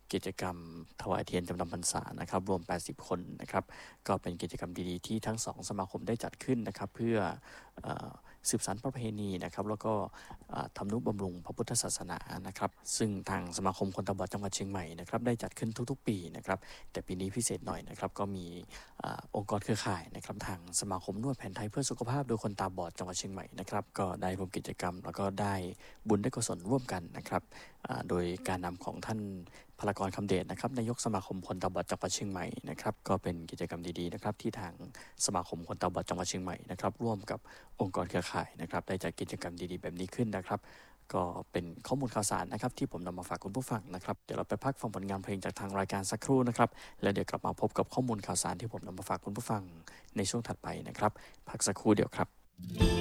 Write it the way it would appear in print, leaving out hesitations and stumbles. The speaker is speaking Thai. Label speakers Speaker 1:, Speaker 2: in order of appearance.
Speaker 1: กิจกรรมถวายเทียนจำนำพรรษานะครับรวม80คนนะครับก็เป็นกิจกรรมดีๆที่ทั้ง2สมาคมได้จัดขึ้นนะครับเพื่อสืบสานประเพณีนะครับแล้วก็ทำนุบำรุงพระพุทธศาสนานะครับซึ่งทางสมาคมคนตาบอดจังหวัดเชียงใหม่นะครับได้จัดขึ้นทุกๆปีนะครับแต่ปีนี้พิเศษหน่อยนะครับก็มีองค์กรเครือข่ายนะครับทางสมาคมนวดแผนไทยเพื่อสุขภาพโดยคนตาบอดจังหวัดเชียงใหม่นะครับก็ได้ร่วมกิจกรรมแล้วก็ได้บุญได้กุศลร่วมกันนะครับโดยการนำของท่านพลากรคำเดชนะครับนายกสมาคมคนตาบอดจังหวัดเชียงใหม่นะครับก็เป็นกิจกรรมดีๆนะครับที่ทางสมาคมคนตาบอดจังหวัดเชียงใหม่นะครับร่วมกับองค์กรเครือข่ายนะครับได้จัดกิจกรรมดีๆแบบนี้ขึ้นนะครับก็เป็นข้อมูลข่าวสารนะครับที่ผมนำมาฝากคุณผู้ฟังนะครับเดี๋ยวเราไปพักฟังผลงานเพลงจากทางรายการสักครู่นะครับแล้วเดี๋ยวกลับมาพบกับข้อมูลข่าวสารที่ผมนำมาฝากคุณผู้ฟังในช่วงถัดไปนะครับพักสักครู่เดียวครับ